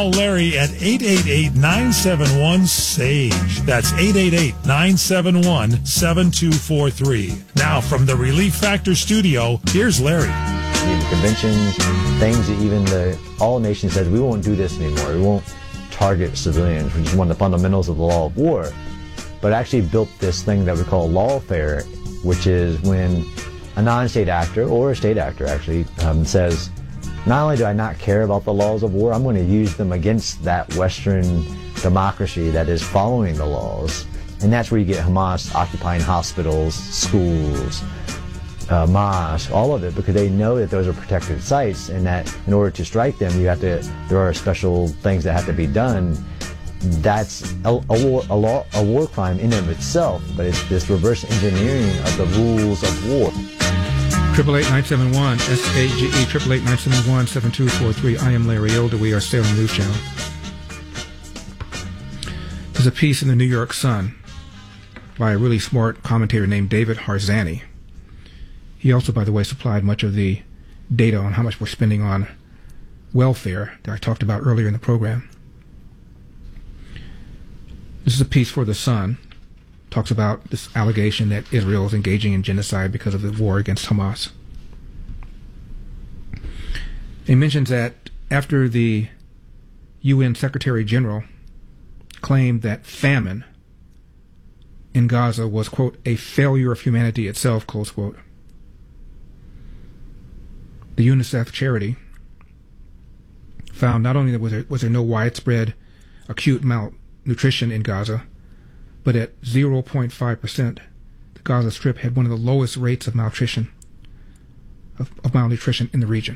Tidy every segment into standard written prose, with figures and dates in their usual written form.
Larry at 888-971-SAGE. That's 888-971-7243. Now from the Relief Factor studio, here's Larry. The conventions, things that even all nations said, we won't do this anymore. We won't target civilians, which is one of the fundamentals of the law of war. But actually built this thing that we call lawfare, which is when a non-state actor, or a state actor actually, says, not only do I not care about the laws of war, I'm going to use them against that Western democracy that is following the laws. And that's where you get Hamas occupying hospitals, schools, mosques, all of it, because they know that those are protected sites, and that in order to strike them, there are special things that have to be done. That's a war crime in and of itself, but it's this reverse engineering of the rules of war. 888-971-SAGE, 888-971-7243. I am Larry Elder. We are Salem News Channel. There's a piece in the New York Sun by a really smart commentator named David Harzani. He also, by the way, supplied much of the data on how much we're spending on welfare that I talked about earlier in the program. This is a piece for the Sun. Talks about this allegation that Israel is engaging in genocide because of the war against Hamas. It mentions that after the UN Secretary General claimed that famine in Gaza was, quote, a failure of humanity itself, close quote, the UNICEF charity found not only was there no widespread acute malnutrition in Gaza, but at 0.5%, the Gaza Strip had one of the lowest rates of malnutrition in the region.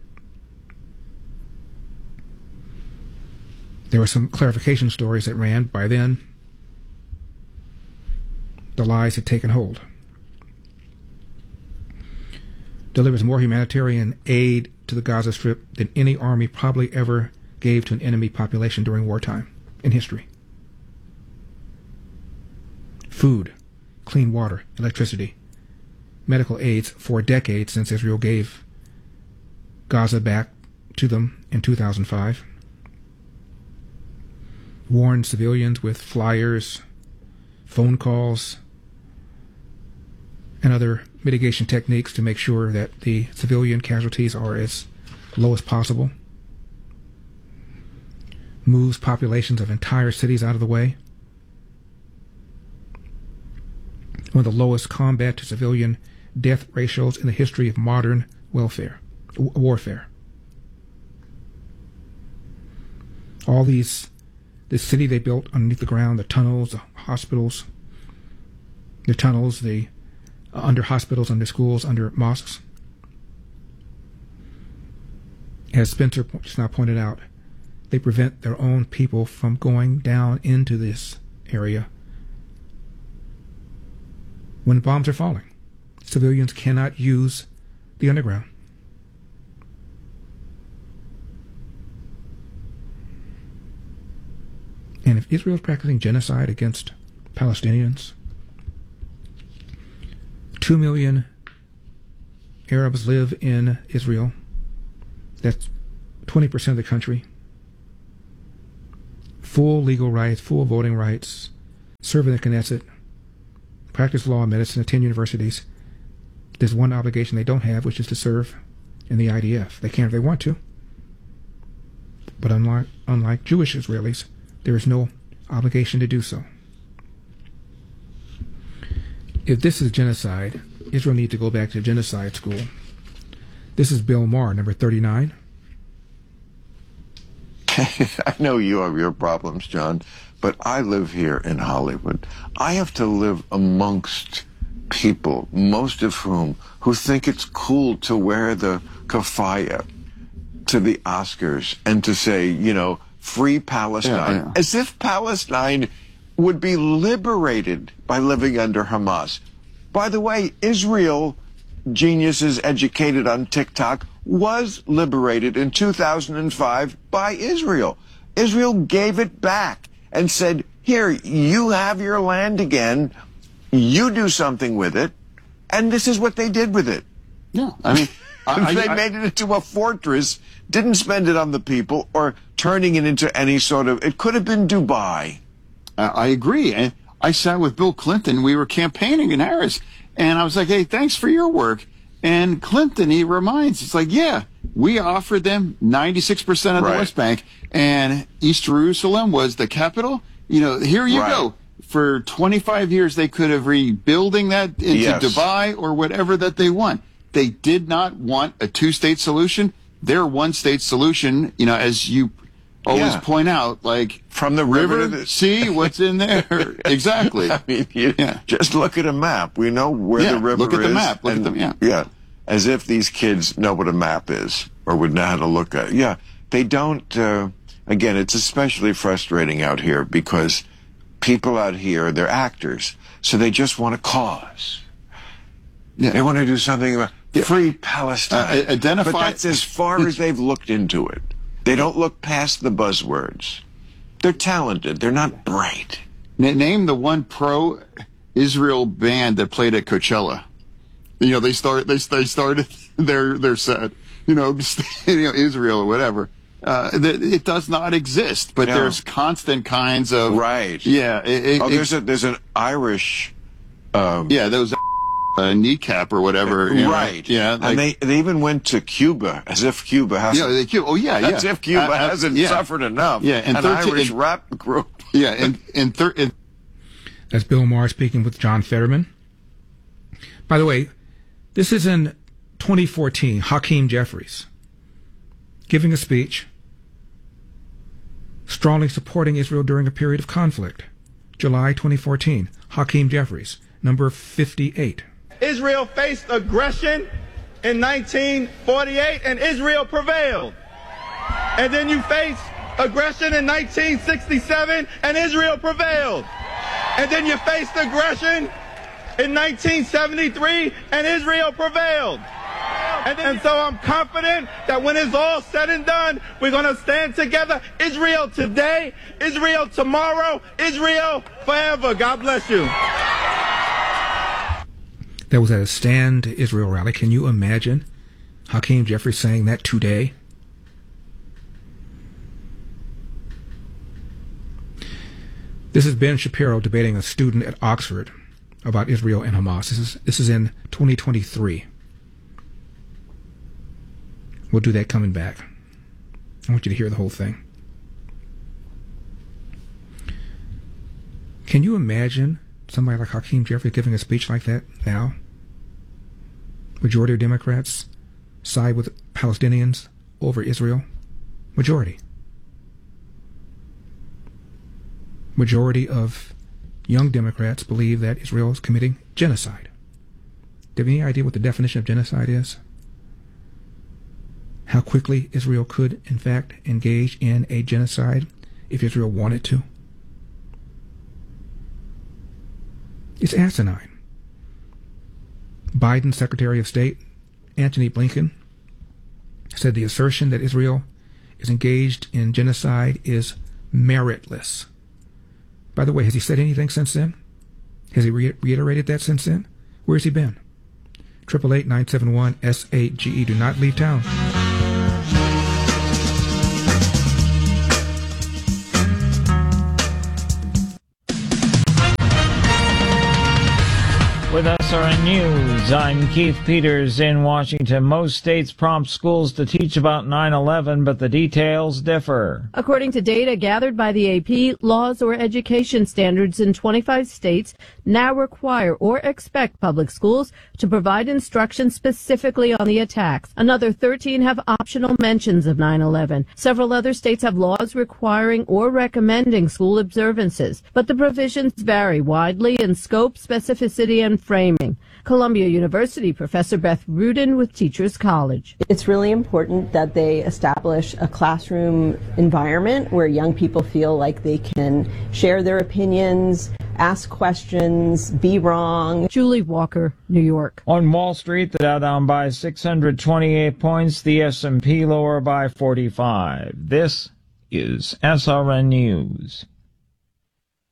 There were some clarification stories that ran. By then, the lies had taken hold. Delivers more humanitarian aid to the Gaza Strip than any army probably ever gave to an enemy population during wartime in history. Food, clean water, electricity, medical aids for decades since Israel gave Gaza back to them in 2005. Warned civilians with flyers, phone calls, and other mitigation techniques to make sure that the civilian casualties are as low as possible. Moves populations of entire cities out of the way. One of the lowest combat to civilian death ratios in the history of modern warfare. All this city they built underneath the ground, the tunnels, the hospitals, under hospitals, under schools, under mosques. As Spencer just now pointed out, they prevent their own people from going down into this area when bombs are falling. Civilians cannot use the underground. And if Israel is practicing genocide against Palestinians, 2 million Arabs live in Israel. That's 20% of the country. Full legal rights, full voting rights, serve in the Knesset, practice law and medicine, attend universities. There's one obligation they don't have, which is to serve in the IDF. They can if they want to. But unlike Jewish Israelis, there is no obligation to do so. If this is genocide, Israel needs to go back to genocide school. This is Bill Maher, number 39. I know you have your problems, John, but I live here in Hollywood. I have to live amongst people, most of whom who think it's cool to wear the kafaya to the Oscars and to say, you know, free Palestine, as if Palestine would be liberated by living under Hamas. By the way, Israel, geniuses educated on TikTok, was liberated in 2005 by Israel. Israel gave it back and said, here, you have your land again, you do something with it, and this is what they did with it. Yeah, I mean, They made it into a fortress, didn't spend it on the people or turning it into any sort of... It could have been Dubai. I agree. And I sat with Bill Clinton. We were campaigning in Harris. And I was like, hey, thanks for your work. And Clinton, he reminds, it's like, yeah, we offered them 96% of the West Bank. And East Jerusalem was the capital. You know, here you go. For 25 years, they could have rebuilding that into Dubai or whatever that they want. They did not want a two-state solution. Their one-state solution, you know, as you always point out, like from the river to the sea, what's in there? Exactly. I mean, just look at a map. We know where the river is. Look at the map. Look at the Yeah, as if these kids know what a map is or would know how to look at it. Yeah, they don't. Again, it's especially frustrating out here because people out here, they're actors, so they just want a cause. Yeah. They want to do something about free Palestine. Identify. But that's as far as they've looked into it. They don't look past the buzzwords. They're talented. They're not bright. Name the one pro-Israel band that played at Coachella. You know, they started their set. You know, Israel or whatever. It does not exist, but there's constant kinds of Yeah. There's an Irish. Those. Kneecap or whatever, right? Yeah, like, and they even went to Cuba, as if Cuba hasn't. As if Cuba hasn't suffered enough. Yeah, and an Irish rap group. Yeah, that's Bill Maher speaking with John Fetterman. By the way, this is in 2014. Hakeem Jeffries giving a speech strongly supporting Israel during a period of conflict. July 2014. Hakeem Jeffries, number 58. Israel faced aggression in 1948 and Israel prevailed. And then you face aggression in 1967 and Israel prevailed. And then you faced aggression in 1973 and Israel prevailed. And so I'm confident that when it's all said and done, we're going to stand together. Israel today, Israel tomorrow, Israel forever. God bless you. That was at a Stand Israel rally. Can you imagine Hakeem Jeffries saying that today? This is Ben Shapiro debating a student at Oxford about Israel and Hamas. This is in 2023. We'll do that coming back. I want you to hear the whole thing. Can you imagine somebody like Hakeem Jeffries giving a speech like that now? Majority of Democrats side with Palestinians over Israel. Majority. Majority of young Democrats believe that Israel is committing genocide. Do you have any idea what the definition of genocide is? How quickly Israel could, in fact, engage in a genocide if Israel wanted to? It's asinine. Biden's Secretary of State, Antony Blinken, said the assertion that Israel is engaged in genocide is meritless. By the way, has he said anything since then? Has he reiterated that since then? Where's he been? 888-971-SAGE. Do not leave town. With SRN News, I'm Keith Peters in Washington. Most states prompt schools to teach about 9/11, but the details differ. According to data gathered by the AP, laws or education standards in 25 states now require or expect public schools to provide instruction specifically on the attacks. Another 13 have optional mentions of 9/11. Several other states have laws requiring or recommending school observances, but the provisions vary widely in scope, specificity, and framing. Columbia University Professor Beth Rudin with Teachers College. It's really important that they establish a classroom environment where young people feel like they can share their opinions, ask questions, be wrong. Julie Walker, New York. On Wall Street, the Dow down by 628 points, the S&P lower by 45. This is SRN News.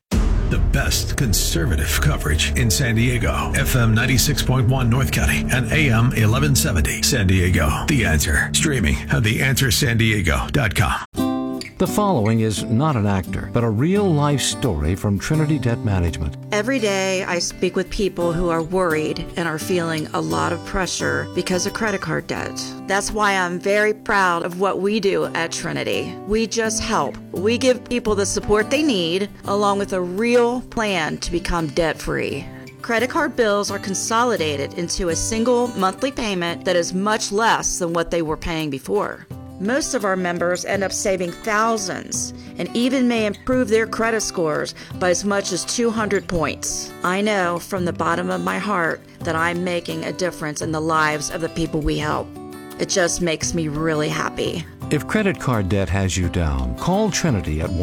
The best conservative coverage in San Diego. FM 96.1 North County and AM 1170 San Diego. The Answer. Streaming at theanswersandiego.com. The following is not an actor, but a real-life story from Trinity Debt Management. Every day I speak with people who are worried and are feeling a lot of pressure because of credit card debt. That's why I'm very proud of what we do at Trinity. We just help. We give people the support they need, along with a real plan to become debt-free. Credit card bills are consolidated into a single monthly payment that is much less than what they were paying before. Most of our members end up saving thousands and even may improve their credit scores by as much as 200 points. I know from the bottom of my heart that I'm making a difference in the lives of the people we help. It just makes me really happy. If credit card debt has you down, call Trinity at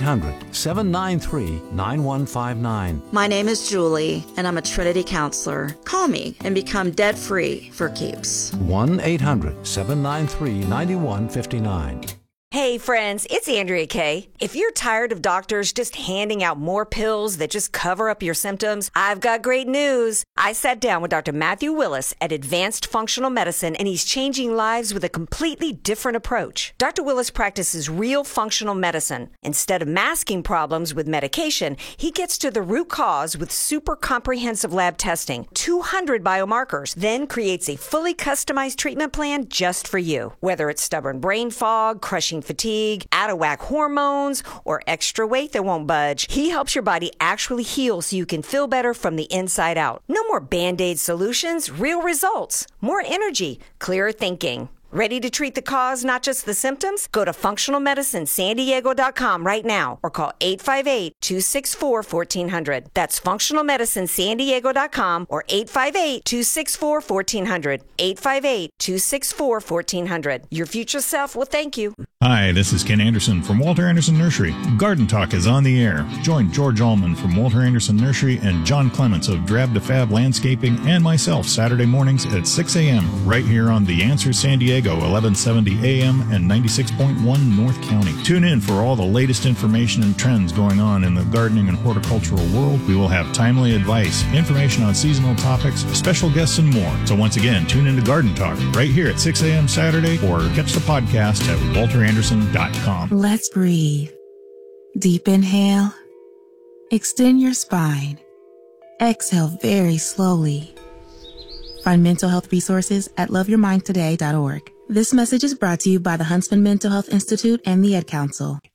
1-800-793-9159. My name is Julie, and I'm a Trinity counselor. Call me and become debt-free for keeps. 1-800-793-9159. Hey friends, it's Andrea Kay. If you're tired of doctors just handing out more pills that just cover up your symptoms, I've got great news. I sat down with Dr. Matthew Willis at Advanced Functional Medicine, and he's changing lives with a completely different approach. Dr. Willis practices real functional medicine. Instead of masking problems with medication, he gets to the root cause with super comprehensive lab testing, 200 biomarkers, then creates a fully customized treatment plan just for you. Whether it's stubborn brain fog, crushing fatigue, out-of-whack hormones, or extra weight that won't budge, he helps your body actually heal so you can feel better from the inside out. No more Band-Aid solutions, real results, more energy, clearer thinking. Ready to treat the cause, not just the symptoms? Go to functionalmedicinesandiego.com right now or call 858-264-1400. That's functionalmedicinesandiego.com or 858-264-1400. 858-264-1400. Your future self will thank you. Hi, this is Ken Anderson from Walter Anderson Nursery. Garden Talk is on the air. Join George Allman from Walter Anderson Nursery and John Clements of Drab to Fab Landscaping and myself Saturday mornings at 6 a.m. right here on The Answer San Diego, 1170 a.m. and 96.1 North County. Tune in for all the latest information and trends going on in the gardening and horticultural world. We will have timely advice, information on seasonal topics, special guests, and more. So once again, tune into Garden Talk right here at 6 a.m. Saturday or catch the podcast at walteranderson.com. Let's breathe. Deep inhale. Extend your spine. Exhale very slowly. Find mental health resources at loveyourmindtoday.org. This message is brought to you by the Huntsman Mental Health Institute and the Ad Council.